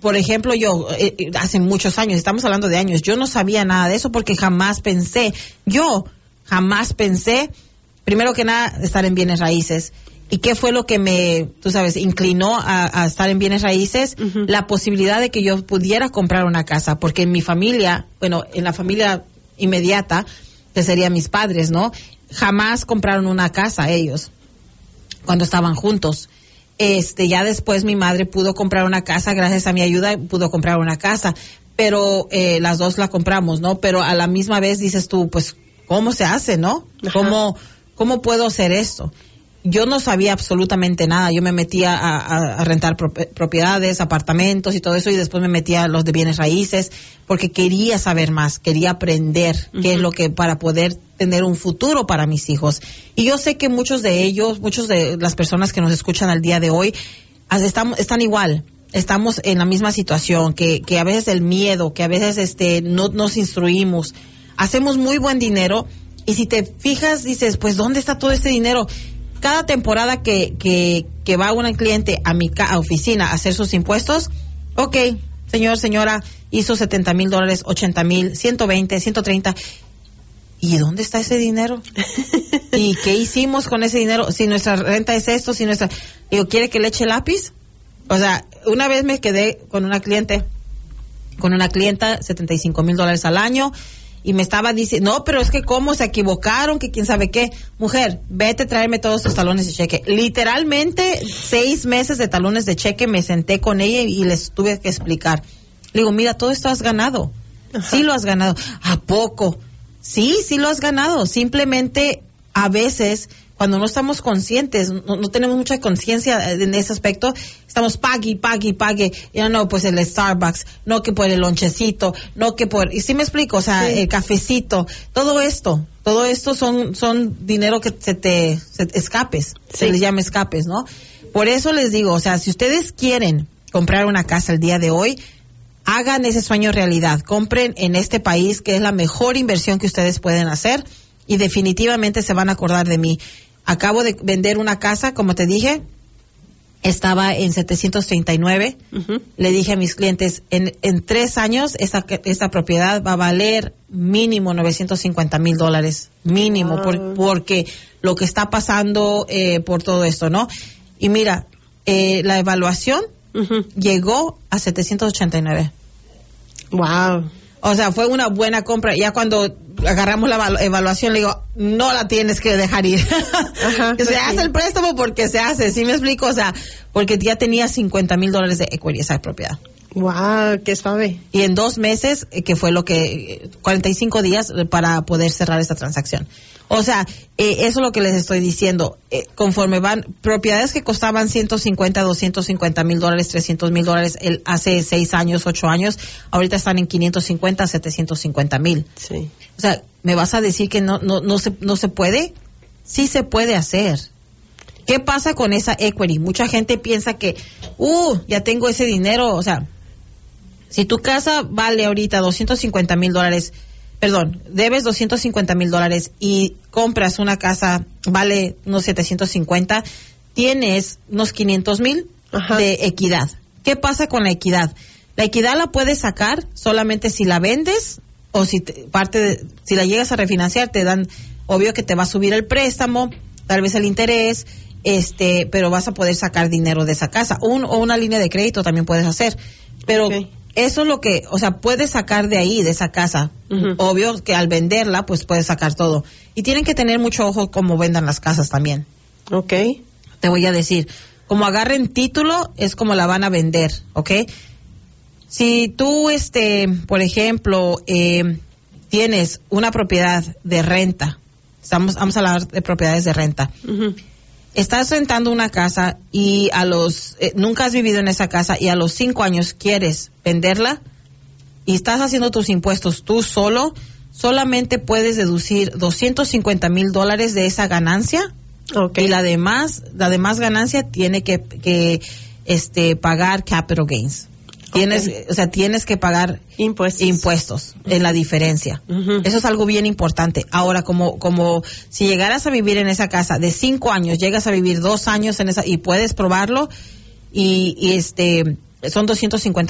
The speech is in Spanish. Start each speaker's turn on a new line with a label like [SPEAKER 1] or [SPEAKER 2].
[SPEAKER 1] por ejemplo, yo, hace muchos años, estamos hablando de años, yo no sabía nada de eso porque jamás pensé, primero que nada, estar en bienes raíces. ¿Y qué fue lo que me, inclinó a estar en bienes raíces? Uh-huh. La posibilidad de que yo pudiera comprar una casa, porque en mi familia, en la familia inmediata, que serían mis padres, ¿no? Jamás compraron una casa ellos, cuando estaban juntos. Ya después mi madre pudo comprar una casa, gracias a mi ayuda pudo comprar una casa, pero las dos la compramos, ¿no? Pero a la misma vez dices tú, pues, ¿cómo se hace, no? ¿Cómo puedo hacer esto? Yo no sabía absolutamente nada. Yo me metía a rentar propiedades, apartamentos y todo eso, y después me metía a los de bienes raíces porque quería saber más, quería aprender qué es lo que, para poder tener un futuro para mis hijos. Y yo sé que muchos de las personas que nos escuchan al día de hoy están igual. Estamos en la misma situación, que a veces el miedo, que a veces no nos instruimos. Hacemos muy buen dinero y si te fijas dices, pues, ¿dónde está todo este dinero? Cada temporada que va un cliente a mi oficina a hacer sus impuestos, ok, señora, hizo $70,000, $80,000, 120, 130. ¿Y dónde está ese dinero? ¿Y qué hicimos con ese dinero? Si nuestra renta es esto, digo, ¿quiere que le eche lápiz? O sea, una vez me quedé con una clienta, $75,000 al año. Y me estaba diciendo, no, pero es que cómo se equivocaron, que quién sabe qué. Mujer, vete a traerme todos tus talones de cheque. Literalmente 6 meses de talones de cheque me senté con ella y les tuve que explicar. Le digo, mira, todo esto has ganado. Ajá. Sí lo has ganado. ¿A poco? Sí lo has ganado. Simplemente a veces, cuando no estamos conscientes, no tenemos mucha conciencia en ese aspecto, estamos pague. Ya no, pues el Starbucks, no que por el lonchecito, no que por, y sí me explico, o sea, sí, el cafecito, todo esto son dinero que se escapes, sí, se les llama escapes, ¿no? Por eso les digo, o sea, si ustedes quieren comprar una casa el día de hoy, hagan ese sueño realidad, compren en este país, que es la mejor inversión que ustedes pueden hacer, y definitivamente se van a acordar de mí. Acabo de vender una casa, como te dije, estaba en 739. Uh-huh. Le dije a mis clientes, en 3 años esta propiedad va a valer mínimo $950,000, mínimo, wow, porque lo que está pasando por todo esto, ¿no? Y mira, la evaluación llegó a 789. Wow. O sea, fue una buena compra. Ya cuando agarramos la evaluación, le digo, no la tienes que dejar ir. Ajá, que se hace el préstamo porque se hace, ¿sí me explico? O sea, porque ya tenía $50,000 de equity esa propiedad.
[SPEAKER 2] Wow, qué suave.
[SPEAKER 1] Y en 2 meses, que fue 45 días para poder cerrar esta transacción. O sea, eso es lo que les estoy diciendo. Conforme van, propiedades que costaban $150,000, $250,000, $300,000 hace 6 años, 8 años, ahorita están en $550,000 a $750,000. Sí. O sea, ¿me vas a decir que no se puede? Sí se puede hacer. ¿Qué pasa con esa equity? Mucha gente piensa que, ya tengo ese dinero. O sea, si tu casa vale ahorita $250,000, debes $250,000 y compras una casa, vale unos 750, tienes unos 500,000 de equidad. ¿Qué pasa con la equidad? La equidad la puedes sacar solamente si la vendes o si si la llegas a refinanciar, te dan, obvio que te va a subir el préstamo, tal vez el interés, pero vas a poder sacar dinero de esa casa. O una línea de crédito también puedes hacer. Pero eso es lo que, o sea, puedes sacar de ahí, de esa casa. Uh-huh. Obvio que al venderla, pues puedes sacar todo. Y tienen que tener mucho ojo cómo vendan las casas también. Ok. Te voy a decir, como agarren título, es como la van a vender, ¿ok? Si tú, por ejemplo, tienes una propiedad de renta, vamos a hablar de propiedades de renta. Uh-huh. Estás rentando una casa y nunca has vivido en esa casa y a los 5 años quieres venderla y estás haciendo tus impuestos tú solamente puedes deducir $250,000 de esa ganancia. Okay. Y la demás ganancia tiene que pagar capital gains. Tienes que pagar impuestos en la diferencia. Uh-huh. Eso es algo bien importante. Ahora, como si llegaras a vivir en esa casa de 5 años, llegas a vivir 2 años en esa y puedes probarlo y son $250,000